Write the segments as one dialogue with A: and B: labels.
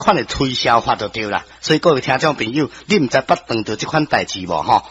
A: 款的推销法就对啦。所以各位听众朋友，你毋知捌碰到这款代志无吼？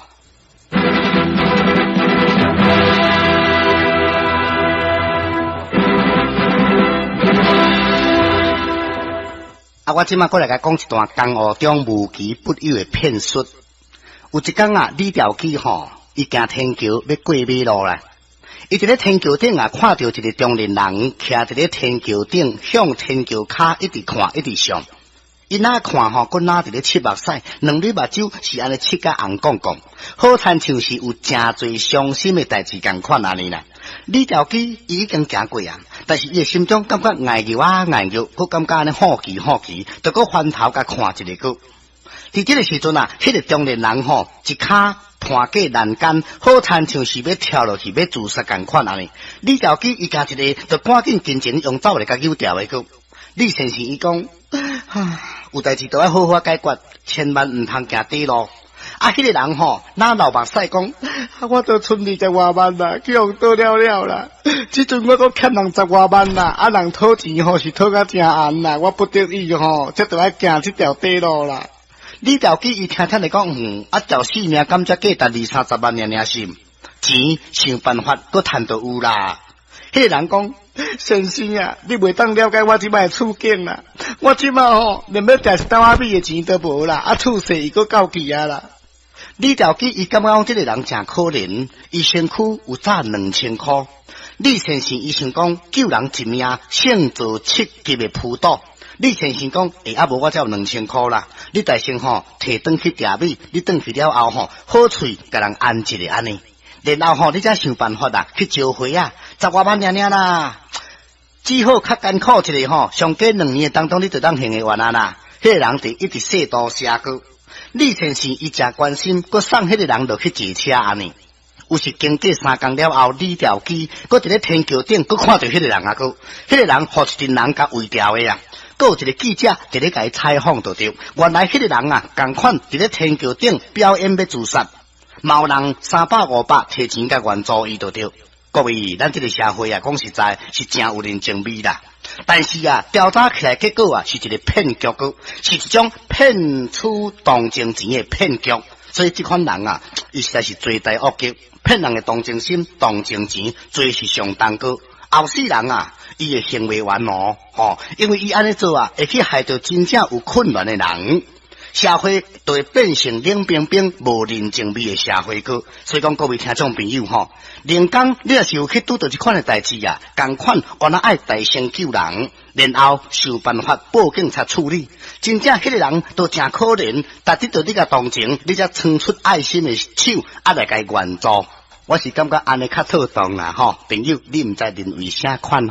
A: 我即马过来甲讲一段江湖中无奇不有的骗术。有一天啊，李兆基伊行天桥要过马路啦。伊伫咧天桥顶啊，看到一个中年人徛伫咧天桥顶，向天桥骹一直看，一直上。伊哪看佫哪伫咧七目屎，两粒目睭是安尼切甲红光光，好亲像是有真侪伤心的代志共款安尼啦。李兆基伊已经行过啊，但是伊的心中感觉挨牛啊挨牛，佫感觉安尼好奇，就佫翻头甲看一个佫。伫这个时阵啊，迄个中年人一骹盘过栏杆，好亲像是要跳落去要自杀共款安尼。李兆基伊家一个就赶紧近前用走来甲救掉的佫。李先生伊讲，有代志都要好好解决，千万毋通行地路。迄个人哪流目屎讲，我都剩20多万啦，去用倒了啦。即阵我都欠人10多万啦，人讨钱是讨甲真暗啦，我不得已才都要行这条地路啦。李兆基伊听听来讲，照性命感觉价值20、30万尔是，钱想办法佫趁到有啦。迄个人讲，先生啊，你袂当了解我即摆处境啦。我即摆连要食一刀仔米的钱都无啦，厝势伊佫到期啊啦。李兆基伊感觉讲，这个人真可怜，伊身躯有差2000块。李先生伊想讲，救人一命胜造7级的浮岛。李先生讲，无我才有2000块啦。你大先摕转去茶米，你转去了后好脆甲人安一个安尼。然后你才想办法啦，去招回啊，10多万尔啦。只好较艰苦一个上过2年当中，你就当行的完啊啦。迄个人就一直细度写过。李先生伊真关心，佮送迄个人落去坐车安尼。有时经过3工了后，李兆基佮伫咧天桥顶，佮看到迄个人啊，佮迄个人互一群人甲围掉的啊。佮有一个记者伫咧甲伊采访到着，原来迄个人啊，共款伫咧天桥顶表演要自杀，毛人300、500提钱甲援助伊到着。各位，咱这个社会啊，讲实在是真有人情味啦。但是啊，调查起来结果啊，是一个骗局，是一种骗取同情钱的骗局。所以这款人啊，伊实在是罪大恶极，骗人的同情心、同情钱，罪是相当高。后世人啊，伊的行为完因为伊安尼做啊，会去害到真正有困难的人。社会就会变成冷冰冰、无人情味的社会去。所以讲，各位听众朋友人工你若是有去拄到这款的代志啊，共款原来爱大声救人，然后想办法报警才处理。真正迄个人都真可怜，但得到你个同情，你才伸出爱心的手，来甲伊援助。我是感觉安尼较妥当啦，朋友，你毋知认为啥款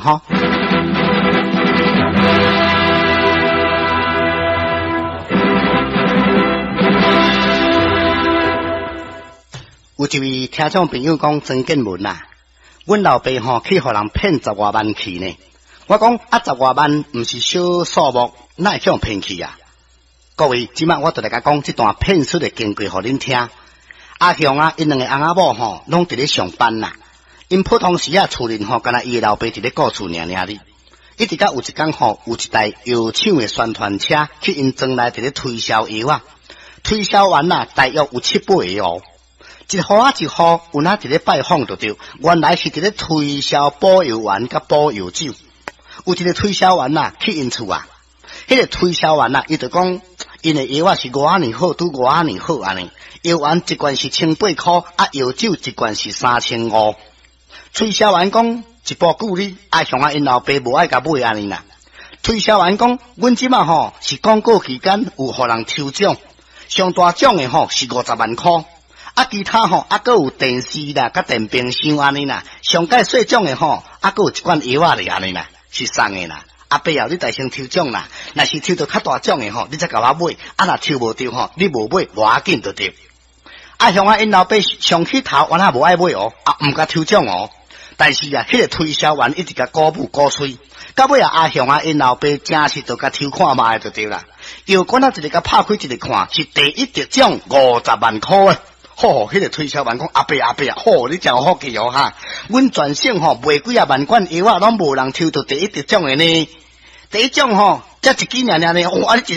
A: 有一位听众朋友讲曾建文啊，阮老爸去互人骗10多万去呢。我讲10多万毋是小数目，哪会去互骗去啊？各位，即摆我就来甲讲这段骗术的经过，互恁听。阿雄啊，因2个翁仔某拢伫咧上班啦。因普通时啊，厝里敢若伊的老爸伫咧顾厝尔哩。一直到有一天有一台药厂的宣传车去因庄内伫咧推销药啊，推销完啦，大约有7、8个一号啊一号，有哪伫咧拜访就对，原来是伫咧推销补药丸甲补药酒。有一个推销员啊，去因厝啊，迄个推销员啊，伊就讲，因的药啊是5年好，拄5年好安尼。药丸一罐是1800块，药酒一罐是3500。推销员讲，一步久哩，阿雄啊，因老爸无爱甲买安尼啦。推销员讲，阮即马是广告期间有互人抽奖，上大奖的是50万块。其他还有电视啦，甲电冰箱安尼啦，上届小奖的还有一罐药啊哩安尼啦，是送的啦。阿伯啊，你大声抽奖啦，若是抽到较大奖的你再甲我买，若抽无到你无买，无要紧就对。像因老爸上起头，我无爱买毋甲抽奖但是啊，迄个推销员一直甲鼓舞鼓吹，到尾啊，因老爸真是就甲抽看卖就对啦。药罐一个甲拍开一个看，是第一得奖50万块诶。迄个推销员讲阿伯，你真有福气哈！阮全省卖几万罐药啊，拢无人抽到第一得奖的呢。 第一种吼，才一支尔尔呢，哇！你